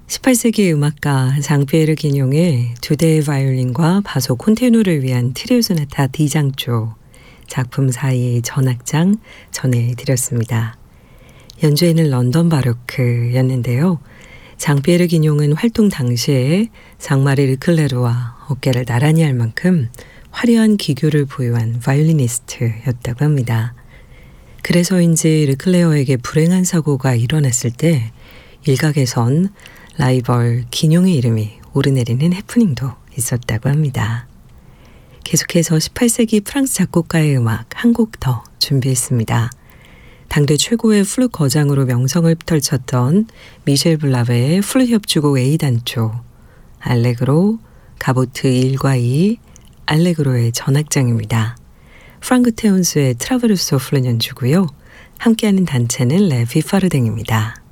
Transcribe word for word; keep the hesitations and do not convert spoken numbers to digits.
십팔 세기 음악가 장피에르 기뇽의 두 대의 바이올린과 바소 콘테누를 위한 트리오 소나타 D장조 작품 사이의 전악장 전해드렸습니다. 연주에는 런던 바로크였는데요. 장피에르 기뇽은 활동 당시에 장마리 르클레르와 어깨를 나란히 할 만큼 화려한 기교를 보유한 바이올리니스트였다고 합니다. 그래서인지 르클레어에게 불행한 사고가 일어났을 때 일각에선 라이벌 기뇽의 이름이 오르내리는 해프닝도 있었다고 합니다. 계속해서 십팔 세기 프랑스 작곡가의 음악 한 곡 더 준비했습니다. 당대 최고의 플룻 거장으로 명성을 떨쳤던 미셸 블라베의 플룻 협주곡 A단조, 알레그로, 가보트 일과 이, 알레그로의 전악장입니다. 프랑크 테온스의 트라베르소 플룻 연주고요. 함께하는 단체는 레 비파르댕입니다.